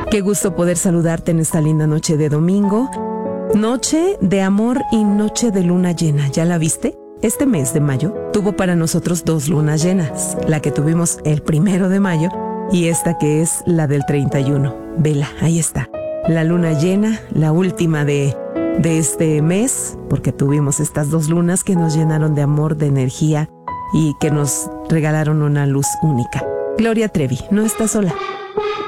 Qué gusto poder saludarte en esta linda noche de domingo. Noche de amor y noche de luna llena. ¿Ya la viste? Este mes de mayo tuvo para nosotros 2 lunas llenas. La que tuvimos el 1 de mayo y esta que es la del 31. Vela, ahí está. La luna llena, la última de este mes, porque tuvimos estas 2 lunas que nos llenaron de amor, de energía y que nos regalaron una luz única. Gloria Trevi, no está sola.